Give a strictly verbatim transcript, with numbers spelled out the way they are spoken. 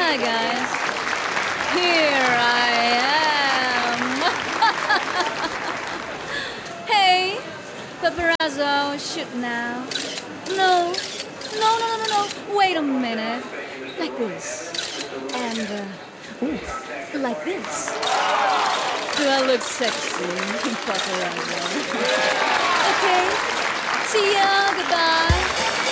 Hi, guys. Here I am. Hey, paparazzo, shoot now. No, no, no, no, no, no. Wait a minute. Like this. And, uh, ooh, like this. Do I look sexy, paparazzo? Okay. See ya. Goodbye.